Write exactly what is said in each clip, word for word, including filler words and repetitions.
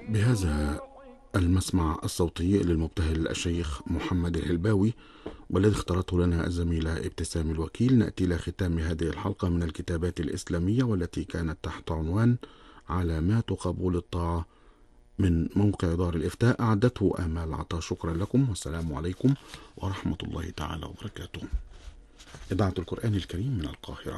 بهذا المسمع الصوتي للمبتهل الشيخ محمد الهلباوي، والذي اختارته لنا الزميلة ابتسام الوكيل، نأتي إلى ختام هذه الحلقة من الكتابات الإسلامية، والتي كانت تحت عنوان علامات قبول الطاعة من موقع دار الإفتاء. أعدته آمال عطا. شكرا لكم، والسلام عليكم ورحمة الله تعالى وبركاته. إذاعة القرآن الكريم من القاهرة.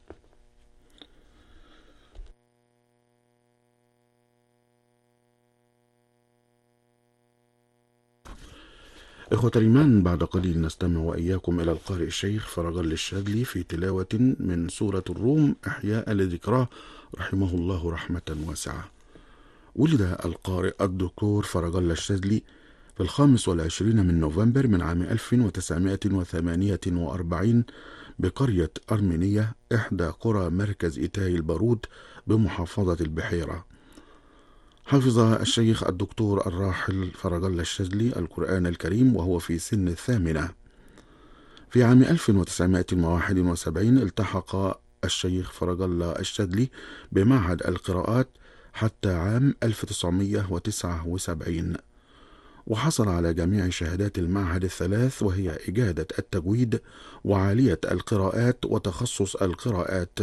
إخوة الإيمان، بعد قليل نستمع وإياكم إلى القارئ الشيخ فرج الشاذلي في تلاوة من سورة الروم إحياء لذكراه رحمه الله رحمة واسعة. ولد القارئ الدكتور فرج الشاذلي في الخامس والعشرين من نوفمبر من عام ألف وتسعمائة وثمانية وأربعين بقرية أرمينية، إحدى قرى مركز إيتاي البارود بمحافظة البحيرة. حفظ الشيخ الدكتور الراحل فرج الشاذلي القرآن الكريم وهو في سن الثامنة. في عام ألف وتسعمائة وواحد وسبعين التحق الشيخ فرج الشاذلي بمعهد القراءات حتى عام ألف وتسعمائة وتسعة وسبعين، وحصل على جميع شهادات المعهد الثلاث، وهي إجادة التجويد وعالية القراءات وتخصص القراءات.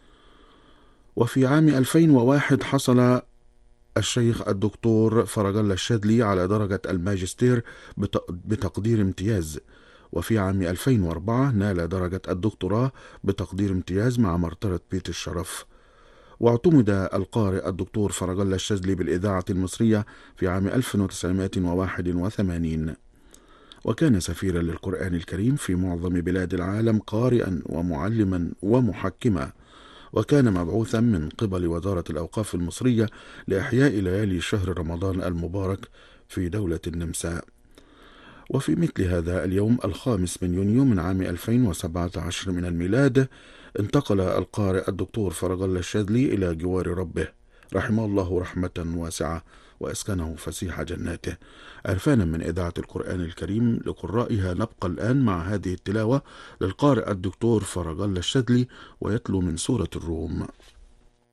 وفي عام ألفين وواحد حصل الشيخ الدكتور فرج الشاذلي على درجة الماجستير بتقدير امتياز. وفي عام ألفين وأربعة نال درجة الدكتوراه بتقدير امتياز مع مرتبة بيت الشرف. واعتمد القارئ الدكتور فرج الشاذلي بالإذاعة المصرية في عام ألف وتسعمائة وواحد وثمانين، وكان سفيرا للقرآن الكريم في معظم بلاد العالم، قارئا ومعلما ومحكما، وكان مبعوثا من قبل وزارة الأوقاف المصرية لإحياء ليالي شهر رمضان المبارك في دولة النمسا. وفي مثل هذا اليوم الخامس من يونيو من عام ألفين وسبعة عشر من الميلاد انتقل القارئ الدكتور فرج الشاذلي إلى جوار ربه رحمه الله رحمة واسعة، وأسكنه فسيح جناته. عرفانا من إذاعة القرآن الكريم لقرائها، نبقى الآن مع هذه التلاوة للقارئ الدكتور فرج الشاذلي، ويتلو من سورة الروم.